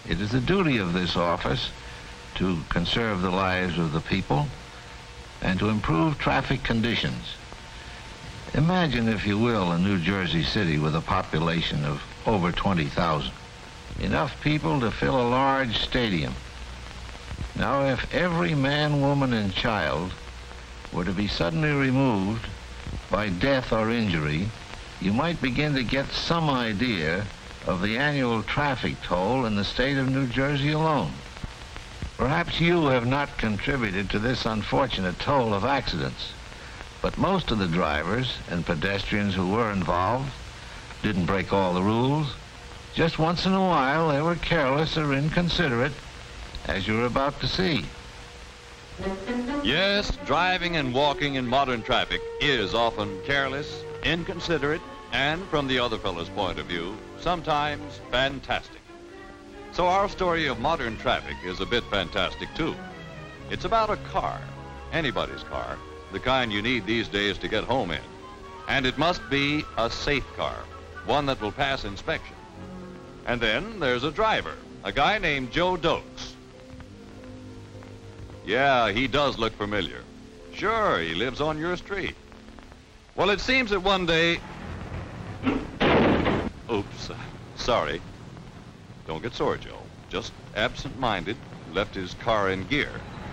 It is the duty of this office to conserve the lives of the people and to improve traffic conditions. Imagine, if you will, a New Jersey City with a population of over 20,000. Enough people to fill a large stadium. Now, if every man, woman, and child were to be suddenly removed by death or injury, you might begin to get some idea of the annual traffic toll in the state of New Jersey alone. Perhaps you have not contributed to this unfortunate toll of accidents, but most of the drivers and pedestrians who were involved didn't break all the rules. Just once in a while, they were careless or inconsiderate, as you're about to see. Yes, driving and walking in modern traffic is often careless, inconsiderate, and from the other fellow's point of view, sometimes fantastic. So our story of modern traffic is a bit fantastic, too. It's about a car, anybody's car, the kind you need these days to get home in. And it must be a safe car, one that will pass inspection. And then there's a driver, a guy named Joe Dokes. Yeah, he does look familiar. Sure, he lives on your street. Well, it seems that one day... Oops, sorry. Don't get sore, Joe. Just absent-minded, left his car in gear.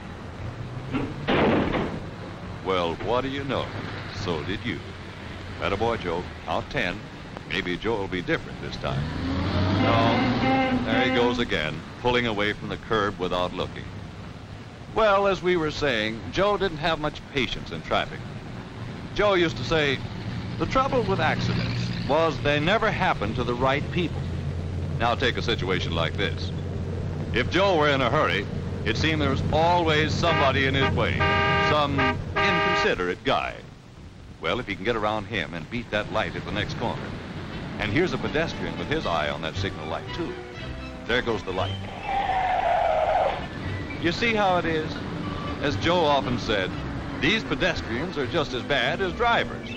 Well, what do you know? So did you. Attaboy, Joe. Count 10. Maybe Joe will be different this time. No, there he goes again, pulling away from the curb without looking. Well, as we were saying, Joe didn't have much patience in traffic. Joe used to say, the trouble with accidents was they never happened to the right people. Now take a situation like this. If Joe were in a hurry, it seemed there was always somebody in his way, some inconsiderate guy. Well, if he can get around him and beat that light at the next corner. And here's a pedestrian with his eye on that signal light, too. There goes the light. You see how it is? As Joe often said, these pedestrians are just as bad as drivers.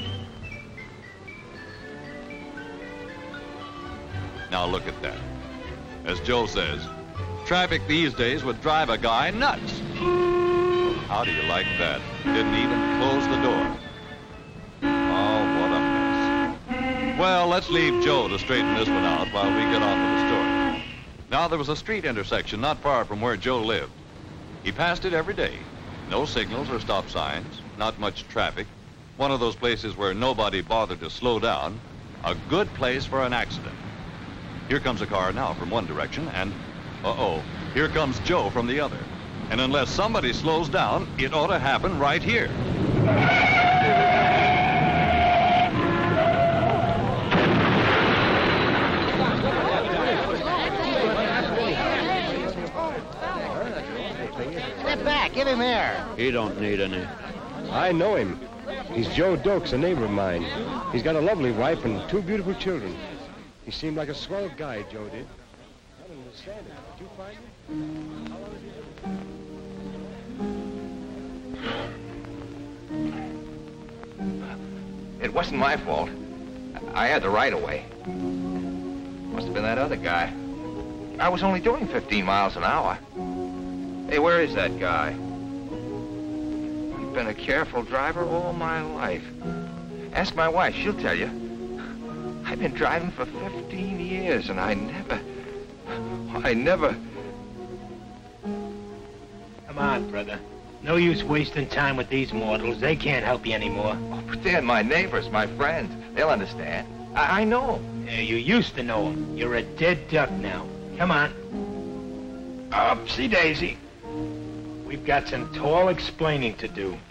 Now look at that. As Joe says, traffic these days would drive a guy nuts. How do you like that? Didn't even close the door. Oh, what a mess. Well, let's leave Joe to straighten this one out while we get on with the story. Now, there was a street intersection not far from where Joe lived. He passed it every day. No signals or stop signs, not much traffic. One of those places where nobody bothered to slow down. A good place for an accident. Here comes a car now from one direction, and, here comes Joe from the other. And unless somebody slows down, it ought to happen right here. Step back, give him air. He don't need any. I know him. He's Joe Dokes, a neighbor of mine. He's got a lovely wife and 2 beautiful children. He seemed like a swell guy, Joe did. I don't understand it. Did you find him? How long has he been? It wasn't my fault. I had the right of way. Must have been that other guy. I was only doing 15 miles an hour. Hey, where is that guy? I've been a careful driver all my life. Ask my wife, she'll tell you. I've been driving for 15 years, and I never... Come on, brother. No use wasting time with these mortals. They can't help you anymore. Oh, but they're my neighbors, my friends. They'll understand. I know them. Yeah, you used to know them. You're a dead duck now. Come on. Upsy daisy. We've got some tall explaining to do.